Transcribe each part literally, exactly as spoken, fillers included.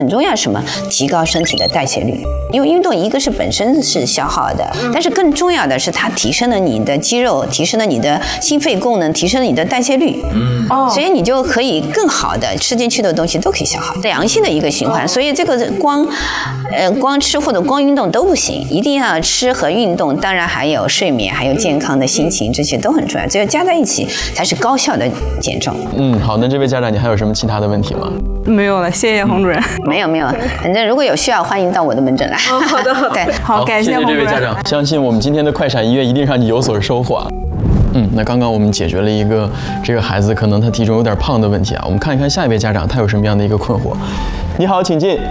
很重要什么？提高身体的代谢率。因为运动一个是本身是消耗的，但是更重要的是它提升了你的肌肉，提升了你的心肺功能，提升了你的代谢率。嗯，所以你就可以更好的吃进去的东西都可以消耗，良性的一个循环。所以这个光，呃，光吃或者光运动都不行，一定要吃和运动，当然还有睡眠，还有健康的心情，这些都很重要。只有加在一起，才是高效的减重。 嗯，好，那这位家长，你还有什么其他的问题吗？ 没有了，谢谢洪主任。 没有没有，反正如果有需要，欢迎到我的门诊来。 哦，好的好的， 对， 好，感谢洪主任。 谢谢这位家长，相信我们今天的快闪医院一定让你有所收获。嗯，那刚刚我们解决了一个这个孩子可能他体重有点胖的问题啊，我们看一看下一位家长他有什么样的一个困惑。你好，请进。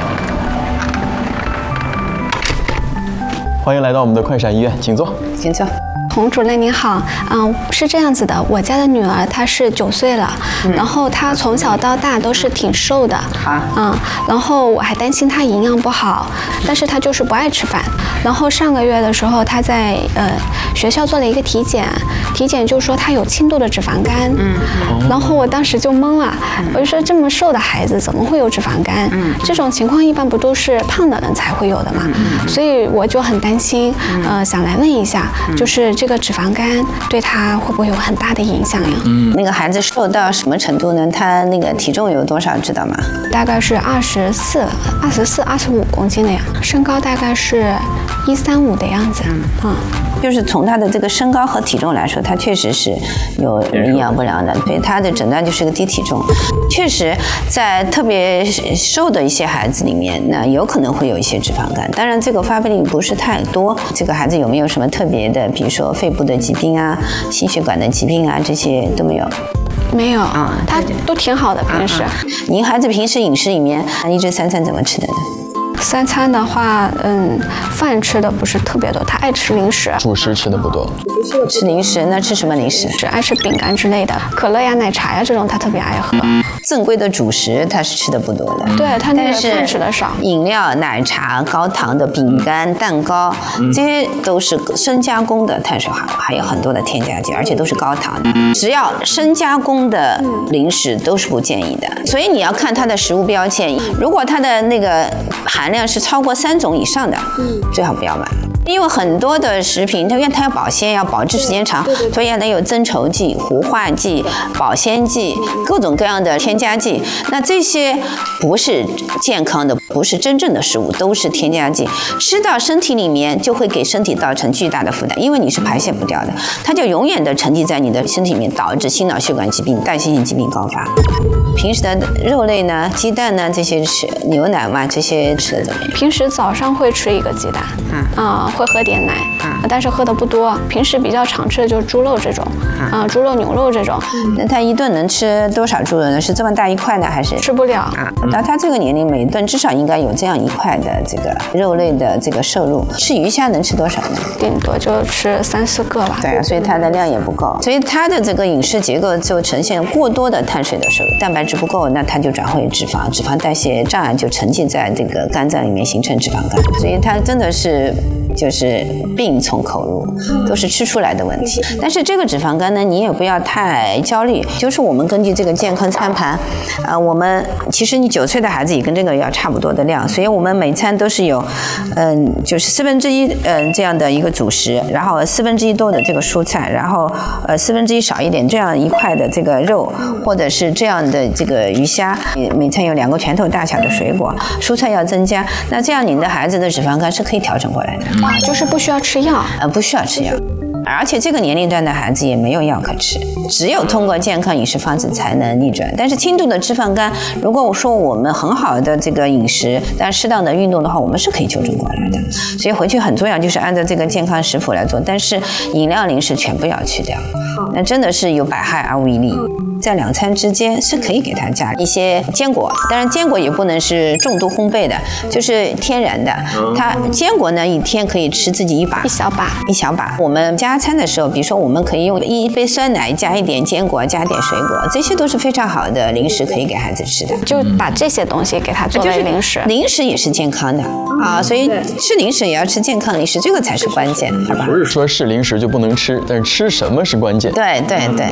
欢迎来到我们的快闪医院，请坐， 请坐。 洪主任您好，嗯，是这样子的，我家的女儿她是九岁了，嗯、然后她从小到大都是挺瘦的， 啊， 嗯，然后我还担心她营养不好，但是她就是不爱吃饭。然后上个月的时候，她在呃学校做了一个体检，体检就说她有轻度的脂肪肝，嗯，然后我当时就懵了，我就说这么瘦的孩子怎么会有脂肪肝？嗯，这种情况一般不都是胖的人才会有的嘛，嗯、所以我就很担心，呃，想来问一下，就是。这个脂肪肝对他会不会有很大的影响呀？ 嗯，那个孩子瘦到什么程度呢？他那个体重有多少知道吗？ 大概是二十四、二十四、二十五公斤的呀，身高大概是一三五的样子。嗯，嗯就是从他的这个身高和体重来说，他确实是有营养不良的，所以他的诊断就是个低体重。确实，在特别瘦的一些孩子里面，那有可能会有一些脂肪肝。当然，这个发病率不是太多。这个孩子有没有什么特别的，比如说肺部的疾病啊、心血管的疾病啊，这些都没有？ 没有啊，他都挺好的平时。 啊啊、您孩子平时饮食里面一日三餐怎么吃的呢？ 三餐的话，嗯，饭吃的不是特别多，他爱吃零食， 主食吃的不多。 吃零食，那吃什么零食？ 是爱吃饼干之类的，可乐呀、奶茶呀这种他特别爱喝。 正规的主食他是吃的不多的， 对他那个饭吃的少。 饮料、奶茶、高糖的饼干、蛋糕，嗯、这些都是深加工的碳水化合物，还有很多的添加剂，而且都是高糖的。只要深加工的零食都是不建议的。所以你要看它的食物标签，如果它的那个含量是超过三种以上的，最好不要买。因为很多的食品，它因为它要保鲜，要保质时间长，所以它有增稠剂、糊化剂、保鲜剂，各种各样的添加剂。那这些不是健康的，不是真正的食物，都是添加剂。吃到身体里面就会给身体造成巨大的负担，因为你是排泄不掉的，它就永远的沉积在你的身体里面，导致心脑血管疾病、代谢性疾病高发。平时的肉类呢、鸡蛋呢这些吃，牛奶嘛这些吃的怎么样？ 平时早上会吃一个鸡蛋，啊、呃，会喝点奶，啊，但是喝的不多。平时比较常吃的就是猪肉这种，啊、呃，猪肉、牛肉这种。 那他一顿能吃多少猪肉呢？是这么大一块呢，还是吃不了？ 啊，到他这个年龄，每顿至少应该有这样一块的这个肉类的这个摄入。吃鱼虾能吃多少呢？ 顶多就吃三四个吧。 对啊，所以它的量也不够，所以他的这个饮食结构就呈现过多的碳水的摄入，蛋白质不够，那它就转化为脂肪，脂肪代谢障碍就沉积在这个肝脏里面，形成脂肪肝。所以它真的是就是病从口入，都是吃出来的问题。但是这个脂肪肝呢，你也不要太焦虑，就是我们根据这个健康餐盘，呃，我们其实你九岁的孩子也跟这个要差不多的量，所以我们每餐都是有，嗯、呃，就是四分之一，嗯、呃，这样的一个主食，然后四分之一多的这个蔬菜，然后呃四分之一少一点这样一块的这个肉，或者是这样的这个鱼虾，每餐有两个拳头大小的水果，蔬菜要增加，那这样你的孩子的脂肪肝是可以调整过来的。 啊，就是不需要吃药， 呃，不需要吃药，而且这个年龄段的孩子也没有药可吃，只有通过健康饮食方式才能逆转。但是轻度的脂肪肝，如果我说我们很好的这个饮食，但适当的运动的话，我们是可以纠正过来的。所以回去很重要，就是按照这个健康食谱来做，但是饮料零食全部要去掉，那真的是有百害而无一利。在两餐之间是可以给他加一些坚果，当然坚果也不能是重度烘焙的，就是天然的。它坚果呢，一天可以吃自己一把， 一小把， 一小把。我们加餐的时候，比如说我们可以用一杯酸奶加一点坚果，加点水果，这些都是非常好的零食，可以给孩子吃的。 就把这些东西给他作为零食， 就是、零食也是健康的啊，所以吃零食也要吃健康零食，这个才是关键，好吧？ 不是说是零食就不能吃，但是吃什么是关键。 对对对。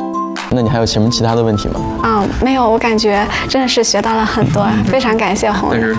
那你还有什么其他的问题吗？ 啊、没有，我感觉真的是学到了很多，非常感谢红人。